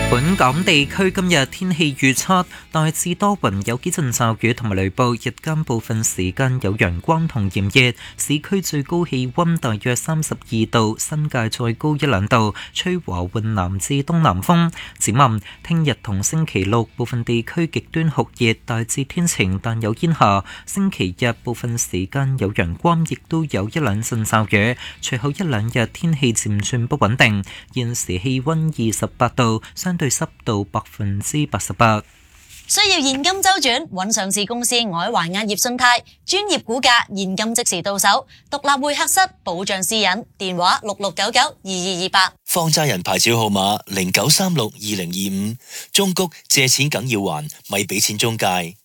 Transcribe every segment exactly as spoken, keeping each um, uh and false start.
本港地區今日天氣預測大致多雲，有幾陣驟雨同埋雷暴，日間部分時間有陽光同炎熱，市區最高氣溫大約三十二度，新界再高一兩度，吹和緩南至東南風。展望聽日同星期六部分地區極端酷熱，大致天晴但有煙霞。星期日部分時間有陽光，亦都有一兩陣驟雨。隨後一兩日天氣漸轉不穩定。現時氣溫二十八度，相對對濕度百分之八十八。 需要現金周轉，揾上市公司外環壓業信貸，專業估價，現金即時到手，獨立會客室，保障私隱。電話六六九九二二二八。 放債人牌照號碼零九三六二零二五。中谷借錢梗要還，咪俾錢中介。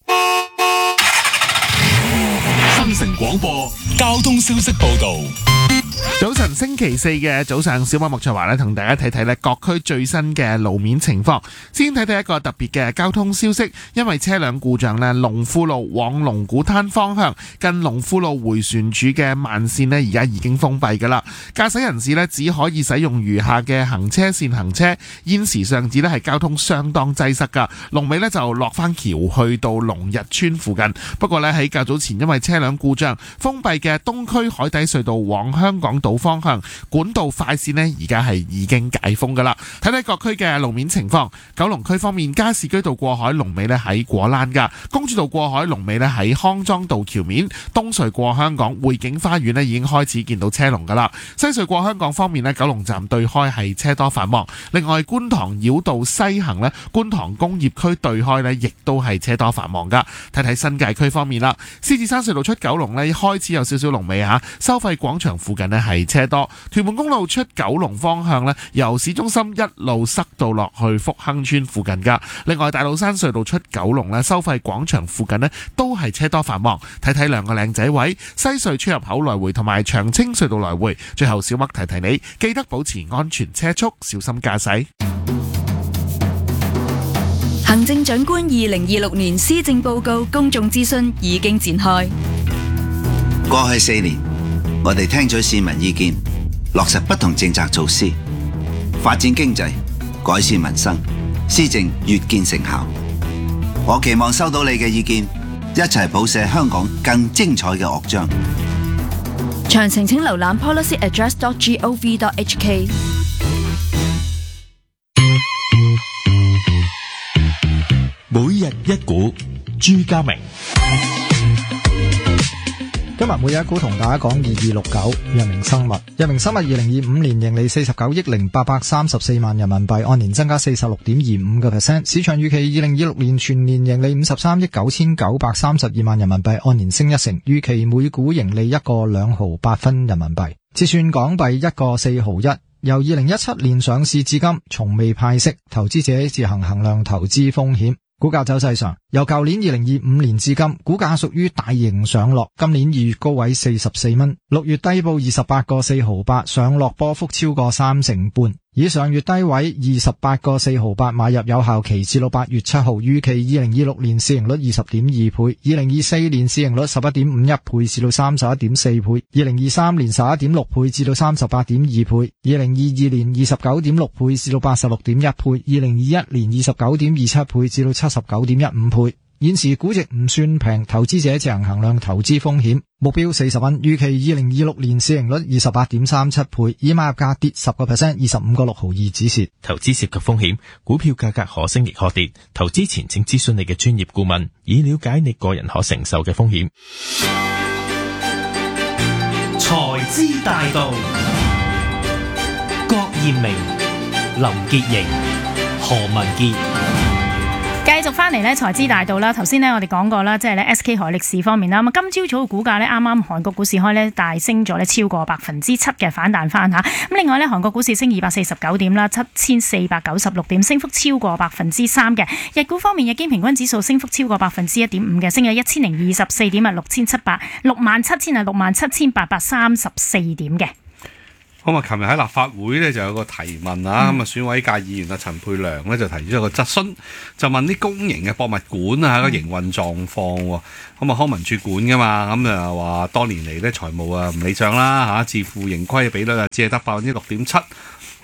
新城廣播交通消息報道。 早晨，星期四嘅早上，小馬莫卓華咧同大家睇睇咧各區最新嘅路面情況。先睇睇一個特別嘅交通消息，因為車輛故障咧，龍富路往龍鼓灘方向近龍富路迴旋處嘅慢線咧，而家已經封閉噶啦。駕駛人士咧只可以使用餘下嘅行車線行車。現時上址咧係交通相當擠塞噶，龍尾咧就落翻橋去到龍日村附近。不過咧喺較早前因為車輛故障封閉嘅東區海底隧道往香港島方向管道快線呢，而家係已經解封噶啦。睇睇各區嘅路面情況。九龍區方面，加士居道過海龍尾呢喺果欄噶，公主道過海龍尾呢喺康莊道橋面，東隧過香港匯景花園呢已經開始見到車龍噶啦。西隧過香港方面呢，九龍站對開係車多繁忙。另外觀塘繞道西行呢，觀塘工業區對開呢亦都係車多繁忙噶。睇睇新界區方面啦，獅子山隧道出九龍呢開始有少少龍尾吓，收費廣場附近呢係車多。屯門公路出九龍方向呢，由市中心一路塞到落去福亨村附近噶。另外大老山隧道出九龍呢，收費廣場附近呢都係車多繁忙。睇睇兩個靚仔位，西隧出入口來回同埋長青隧道來回。最後小麥提提你，記得保持安全車速，小心駕駛。 行政長官二零二六年施政報告公眾諮詢已經展開。 過去四年，我哋聽取市民意見，落實不同政策措施，發展經濟，改善民生，施政越見成效。我期望收到你嘅意見，一齊譜寫香港更精彩嘅樂章。 詳情請瀏覽 policy address dot gov dot h k。 每日一股，朱家明。 今日每日一股同大家講二二六九藥明生物。藥明生物二零二五年盈利四十九億零八百三十四萬人民幣，按年增加四十六點二五個 percent。市場預期二零二六年全年盈利五十三億九千九百三十二萬人民幣，按年升一成。預期每股盈利一個兩毫八分人民幣，折算港幣一個四毫一。由二零一七年上市至今，從未派息，投資者自行衡量投資風險。股價走勢上，由舊年二零二五年至今，股價屬於大型上落。今年二月高位四十四蚊，六月低報二十八個四毫八，上落波幅超過三成半。以上月低位二十八個四毫八買入，有效期至到八月七號。預期二零二六年市盈率二十點二倍，二零二四年市盈率十一點五一倍至到三十一點四倍，二零二三年十一點六倍至到三十八點二倍，二零二二年二十九點六倍至到八十六點一倍，二零二一年二十九點二七倍至到七十九點一五倍。現時估值唔算平，投資者自行衡量投資風險。目標四十蚊，預期二零二六年市盈率二十八點三七倍，以買入價跌十個 percent， 二十五個六毫二止蝕。 投資涉及風險，股票價格可升亦可跌，投資前請諮詢你嘅專業顧問，以了解你個人可承受嘅風險。 財資大道，郭艷明、林潔瑩、何文傑。 繼續翻嚟咧，財資大道啦。頭先咧，我哋講過啦，即係咧 S K 海力士方面啦。咁今朝早嘅股價咧，啱啱韓國股市開咧大升咗咧，超過百分之七嘅反彈翻吓。咁另外咧，韓國股市升二百四十九點啦，七千四百九十六點，升幅超過百分之三嘅。日股方面，日經平均指數升幅超過百分之一點五嘅，升咗一千零二十四點啊，六千七百六萬七千啊，六萬七千八百三十四點嘅。 咁啊，琴日喺立法會咧就有個提問啊，咁啊、嗯、選委界議員啊陳沛良咧就提出一個質詢，就問啲公營嘅博物館啊個營運狀況喎。咁啊康文署管噶嘛，咁啊話多年嚟咧財務啊唔理想啦嚇，自負盈虧嘅比率啊只係得百分之六點七。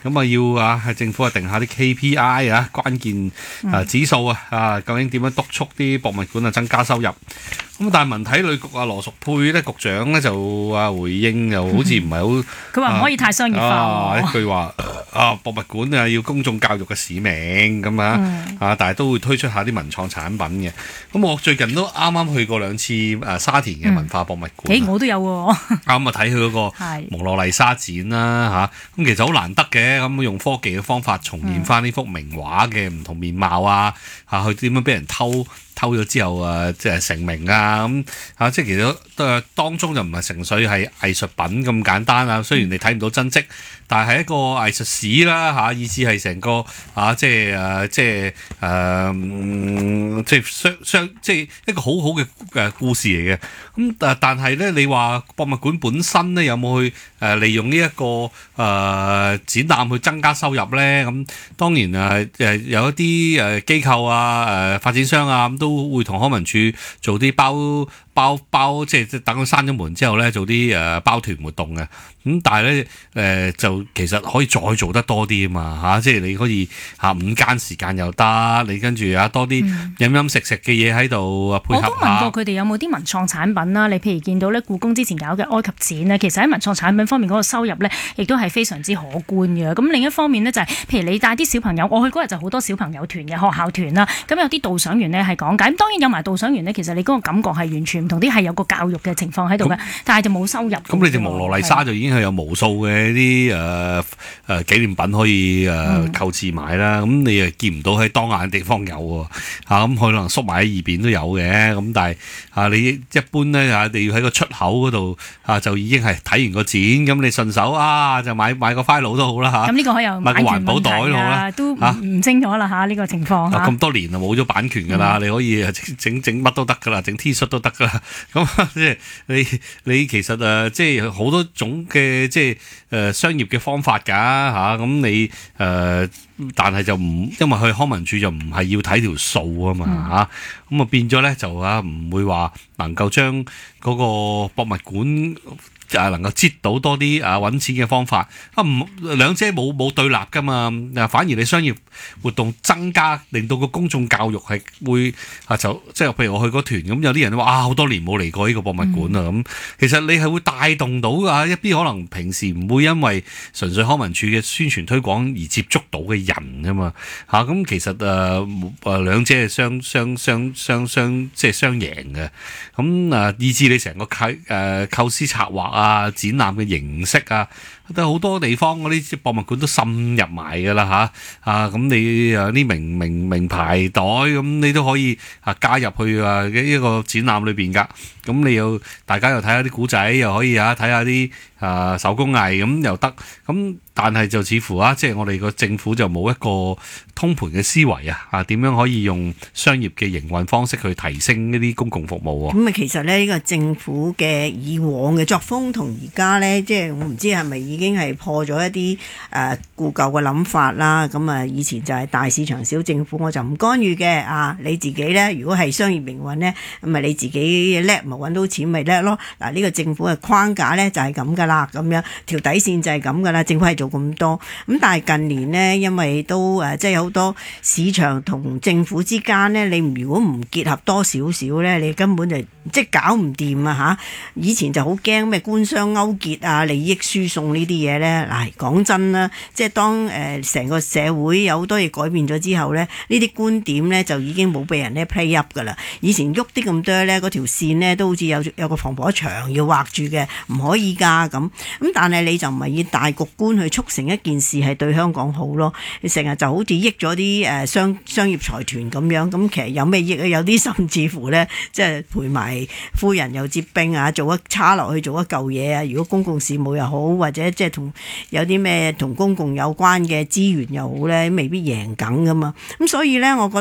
咁啊要啊係政府啊定下啲 K P I 啊關鍵啊指數啊啊究竟點樣督促啲博物館啊增加收入？咁但係文體旅局啊羅淑佩咧局長咧就啊回應又好似唔係好， 佢話唔可以太商業化、 啊、一句話啊博物館啊要公眾教育嘅使命咁啊、嗯、啊，但係都會推出下啲文創產品嘅。咁我最近都啱啱去過兩次誒沙田嘅文化博物館。誒、 嗯欸、我都有喎。啱啊睇佢嗰個蒙羅麗莎展啦嚇，咁其實好難得嘅，咁用科技嘅方法重現翻呢幅名畫嘅唔同面貌啊嚇，佢點樣俾人偷？偷咗之後啊，即係成名啊咁啊，即係其實都當中就唔係純粹係藝術品咁簡單啊。雖然你睇唔到真跡，但係一個藝術史啦嚇，以至係成個啊，即係誒，即係誒，即係相相，即係一個好好嘅誒故事嚟嘅。咁但但係咧，你話博物館本身咧有冇去誒利用呢一個誒展覽去增加收入咧？咁當然誒誒有一啲誒機構啊、誒發展商啊咁都會同康文署做啲包包包，即係等佢閂咗門之後咧，做啲誒包團活動嘅。咁但係咧誒就其實可以再做得多啲啊嘛嚇，即係你可以嚇午間時間又得，你跟住啊多啲飲飲食食嘅嘢喺度配合下。 我都問過佢哋有冇啲文創產品啦，你譬如見到咧故宮之前搞嘅埃及展咧，其實喺文創產品方面嗰個收入咧，亦都係非常之可觀嘅。咁另一方面咧就係、是，譬如你帶啲小朋友，我去嗰日就好多小朋友團嘅學校團啦，咁有啲導賞員咧係講解，咁當然有埋導賞員咧，其實你嗰個感覺係完全唔同啲，係有個教育嘅情況喺度嘅，但係就冇收入。咁你哋蒙羅麗莎就已經係有無數嘅啲誒誒紀念品可以誒、呃、購置買啦，咁、嗯、你又見唔到喺當眼嘅地方有喎嚇，咁、啊、可能縮埋喺二邊都有嘅，咁但係啊你一般咧嚇，你要喺個出口嗰度嚇就已經係睇完個展，咁你順手啊就買買個 file 都好啦嚇。 咁呢個可以有買個環保袋都好啦， 都唔清楚啦嚇呢個情況。 咁多年啊冇咗版權㗎啦、嗯，你可以整整乜都得㗎啦，整 T 恤都得㗎啦。咁即係你你其實誒即係好多種嘅即係誒商業嘅方法㗎嚇，咁你誒但係就唔因為去康文署就唔係要睇條數啊嘛嚇，咁啊變咗咧就啊唔會話能夠將嗰個博物館啊能夠擠到多啲啊揾錢嘅方法啊，唔兩者冇冇對立㗎嘛，反而你商業活動增加，令到個公眾教育係會啊就即係譬如我去嗰團咁，有啲人話啊好多年冇嚟過呢個博物館啊咁、嗯，其實你係會帶動到啊一啲可能平時唔會因為純粹康文署嘅宣傳推廣而接觸到嘅人㗎嘛嚇，咁、啊、其實誒誒、呃、兩者係相相相相相即係雙贏嘅，咁啊以至你成個構誒構思策劃啊展覽嘅形式啊，都好多地方嗰啲博物館都滲入埋㗎啦嚇啊！咁你啊啲名名名牌袋咁，你都可以啊加入去啊一個展覽裏邊㗎。咁你又大家又睇下啲古仔，又可以啊睇下啲啊手工藝咁又得。咁但係就似乎啊，即係我哋個政府就冇一個通盤嘅思維啊！啊點樣可以用商業嘅營運方式去提升呢啲公共服務喎？ 咁啊，其實咧呢個政府嘅以往嘅作風同而家咧，即係我唔知係咪已經係破咗一啲誒固舊嘅諗法啦。咁啊，以前就係大市場小政府，我就唔干預嘅啊！你自己咧，如果係商業營運咧，咁咪你自己叻，咪揾到錢咪叻咯。嗱，呢個政府嘅框架咧就係咁噶啦，咁樣條底線就係咁噶啦。政府係做咁多，咁但係近年呢，因為都誒即係有好多市場同政府之間呢，你如果唔結合多少少咧，你根本就即係搞唔掂啊嚇！以前就好驚咩官商勾結啊、利益輸送呢啲嘢咧。嗱，講真啦，即係當誒成個社會有好多嘢改變咗之後咧，呢啲觀點咧就已經冇俾人咧 play up 噶啦。以前喐啲咁多咧，嗰條線咧都好似有有個防火牆要畫住嘅，唔可以㗎咁。咁但係你就唔係以大局觀去促成一件事係對香港好咯。你成日就好似益咗啲誒商商業財團咁樣，咁其實有咩益啊？有啲甚至乎咧，即係陪埋夫人又接兵啊，做一叉落去做一嚿嘢啊。如果公共事務又好，或者即係同有啲咩同公共有關嘅資源又好咧，未必贏緊噶嘛。咁所以咧，我覺得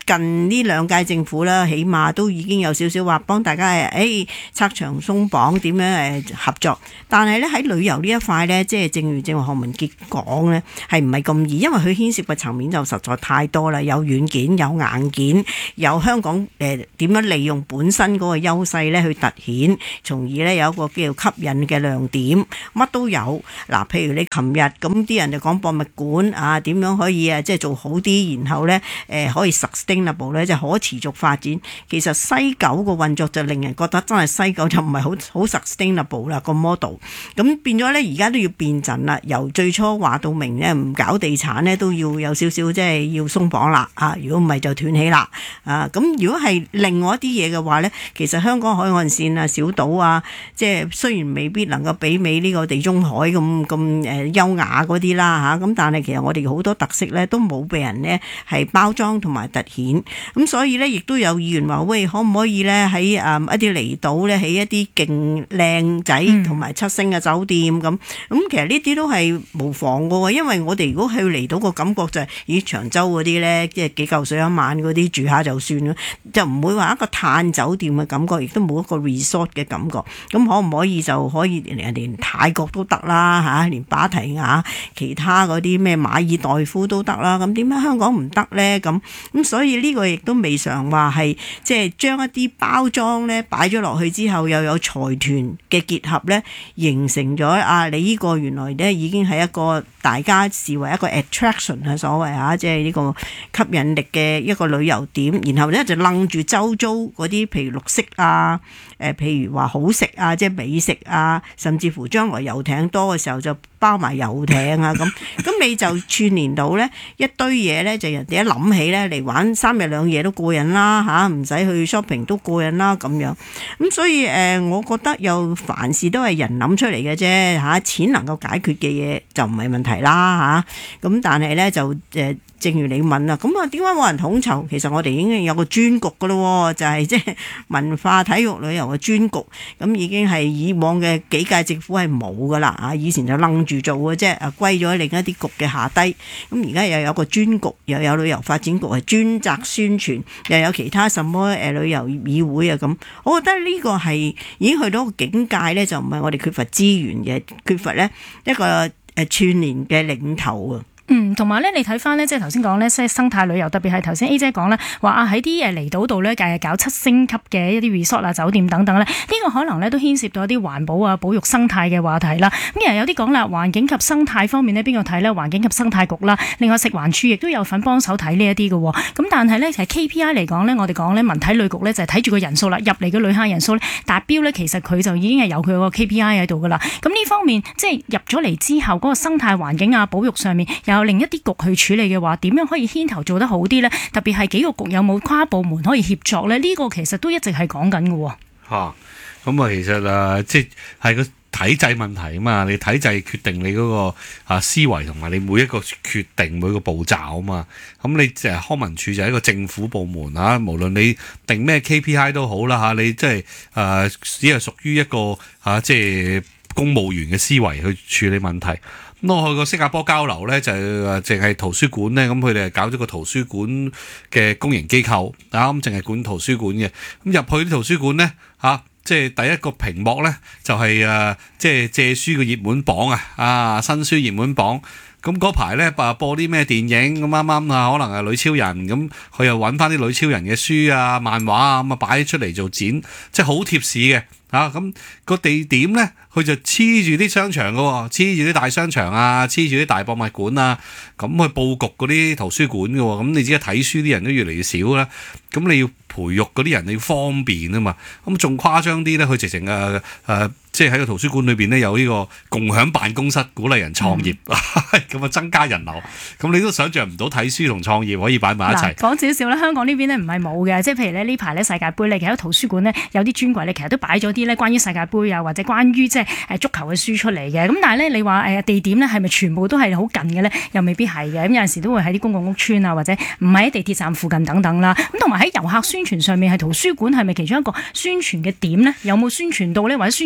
近呢兩屆政府啦，起碼都已經有少少話幫大家誒誒拆牆鬆綁點樣誒合作。但係咧喺旅遊呢一塊咧，即係正如正話何文傑講咧，係唔係咁易？因為佢牽涉嘅層面就實在太多啦，有軟件、有硬件，有香港誒點樣利用本身嗰個優勢咧去突顯，從而咧有一個叫做吸引嘅亮點，乜都有。嗱，譬如你琴日咁啲人就講博物館啊，點樣可以啊即係做好啲，然後咧誒可以 sustainable 咧，就可持續發展。其實西九個運作就令人覺得真係西九就唔係好好 sustainable 啦個 model。咁變咗咧，而家都要變陣啦。由最初話到明咧，唔搞地產咧，都要有少少即係要鬆綁啦。啊，如果唔係就斷起啦。啊，咁如果係另外一啲嘢嘅話咧，其實香港海岸線啊、小島啊，即係雖然未必能夠媲美呢個地中海咁咁誒優雅嗰啲啦嚇，咁但係其實我哋好多特色咧都冇被人咧係包裝同埋突顯。咁所以咧，亦都有議員話：喂，可唔可以咧喺誒一啲離島咧起一啲勁靚仔同埋七星嘅酒店咁？咁、嗯、其實呢啲都係無妨嘅喎，因為我哋如果去離島個感覺就係、是，咦長洲嗰啲咧，即係幾嚿水一晚嗰啲住下就算啦，就唔會話一個嘆酒店嘅感覺，亦都冇一個 resort 嘅感覺。咁可唔可以就可以連連泰國都得啦嚇，連芭提雅其他嗰啲咩馬爾代夫都得啦。咁點解香港唔得咧？咁咁所以呢個亦都未嘗話係即係將一啲包裝咧擺咗落去之後，又有財團嘅結合咧，形成咗啊！你呢個原來咧已經係一個大家視為一個 attraction 係所謂嚇，即係呢個吸引力嘅一個旅遊點，然後咧就楞住周遭嗰啲譬如綠色啊，誒譬如話好食啊，即係美食啊，甚至乎將來遊艇多嘅時候就包埋遊艇啊咁，咁你就串連到咧一堆嘢咧，就人哋一諗起咧嚟玩三日兩夜都過癮啦嚇，唔使去 shopping 都過癮啦咁樣。咁所以誒，我覺得又凡事都係人諗出嚟嘅啫嚇，錢能夠解決嘅嘢就唔係問題啦嚇。咁但係咧就誒。正如你問啦，咁啊點解冇人統籌？其實我哋已經有個專局噶咯，就係即係文化體育旅遊嘅專局，咁已經係以往嘅幾屆政府係冇噶啦啊！以前就楞住做嘅啫，啊歸咗另一啲局嘅下低。咁而家又有個專局，又有旅遊發展局係專責宣傳，又有其他什麼誒旅遊議會啊咁。我覺得呢個係已經去到個境界咧，就唔係我哋缺乏資源嘅，缺乏咧一個誒串聯嘅領頭啊！ 嗯，同埋咧，你睇翻咧，即係頭先講咧，即係生態旅遊，特別係頭先 A 姐講咧，話啊喺啲誒離島度咧，誒搞七星級嘅一啲 resort 啊、酒店等等咧，呢、這個可能咧都牽涉到一啲環保啊、保育生態嘅話題啦。咁其實有啲講啦，環境及生態方面呢，邊個睇咧？環境及生態局啦，另外食環署亦都有份幫手睇呢一啲嘅。咁但係咧，其實 K P I 嚟講咧，我哋講咧文體旅局咧就係睇住個人數啦，入嚟嘅旅客人數咧達標咧，其實佢就已經係有佢個 K P I 喺度噶啦。咁呢方面即係入咗嚟之後，嗰、那個生態環境啊、保育上面有另一啲局去處理嘅話，點樣可以牽頭做得好啲呢？特別係幾個局有冇跨部門可以協作呢？呢、這個其實都一直係講緊嘅。 嚇、啊，咁啊，其實啊，即係個體制問題啊嘛。你體制決定你嗰個啊思維同埋你每一個決定每個步驟啊嘛。咁你即係康文署就係一個政府部門啊，無論你定咩 K P I 都好啦嚇，你即係誒只係屬於一個嚇即係公務員嘅思維去處理問題。咁我去過新加坡交流咧，就誒淨係圖書館咧，咁佢哋係搞咗個圖書館嘅公營機構啊，咁淨係管圖書館嘅。咁入去啲圖書館咧嚇，即係第一個屏幕咧就係誒即係借書嘅熱門榜啊，啊新書熱門榜。咁嗰排咧播播啲咩電影咁啱啱啊，可能係女超人咁，佢又揾翻啲女超人嘅書啊、漫畫啊咁啊擺出嚟做展，即係好貼市嘅嚇。咁個地點咧，佢就黐住啲商場嘅喎，黐住啲大商場啊，黐住啲大博物館啊，咁去佈局嗰啲圖書館嘅喎。咁你知睇書啲人都越嚟越少啦，咁你要培育嗰啲人，你要方便啊嘛。咁仲誇張啲咧，佢直情誒誒，即係喺個圖書館裏邊咧有呢個共享辦公室，鼓勵人創業，咁啊、嗯、增加人流。咁你都想象唔到睇書同創業可以擺埋一齊。 講少少啦，香港呢邊咧唔係冇嘅，即係譬如咧呢排咧世界盃咧，其實圖書館咧有啲專櫃咧，其實都擺咗啲咧關於世界盃啊，或者關於即係誒足球嘅書出嚟嘅。咁但係咧，你話誒地點咧係咪全部都係好近嘅咧？又未必係嘅。咁有陣時都會喺啲公共屋邨啊，或者唔係喺地鐵站附近等等啦。咁同埋喺遊客宣傳上面，係圖書館係咪其中一個宣傳嘅點咧？有冇宣傳到咧？或者宣傳多唔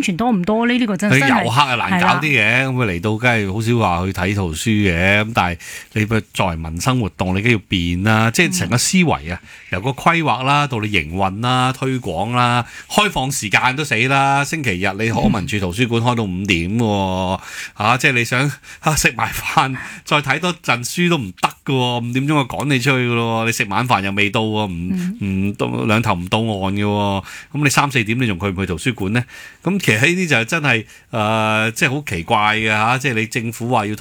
咁多呢？呢、呢個真係遊客係難搞啲嘅，咁佢嚟到梗係好少話去睇圖書嘅，咁但係你作為民生活動，你梗要變啦，即係成個思維啊，由個規劃啦，到你營運啦、推廣啦、開放時間都死啦。星期日你康文署圖書館開到五點喎、啊，即係你想嚇食埋飯再睇多陣書都唔得㗎喎，五點鐘就趕你出去㗎咯，你食晚飯又未到喎，唔唔到兩頭唔到岸嘅喎，咁你三四點你仲去唔去圖書館呢？咁其實呢啲就真係誒、呃，即係好奇怪嘅嚇，即係你政府話要